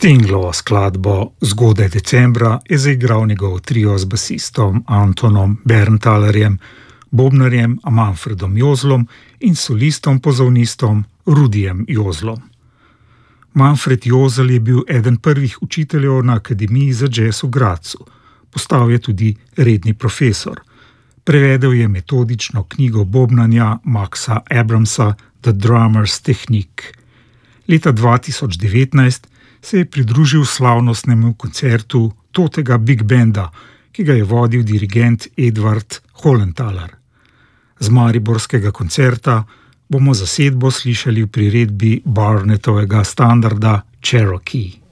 Stinglovo skladbo Zgodaj decembra je zaigral njegov trio z basistom Antonom Berntalerjem, bobnarjem Manfredom Jozlom in solistom pozavnistom Rudijem Jozlom. Manfred Jozl je bil eden prvih učiteljev na Akademiji za džez v Gradcu. Postal je tudi redni profesor. Prevedel je metodično knjigo bobnanja Maxa Abramsa The Drummer's Technique. Leta 2019 se je pridružil slavnostnemu koncertu Totega Big Banda, ki ga je vodil dirigent Edvard Hollenthaler. Z mariborskega koncerta bomo zasedbo slišali v priredbi Barnettovega standarda Cherokee.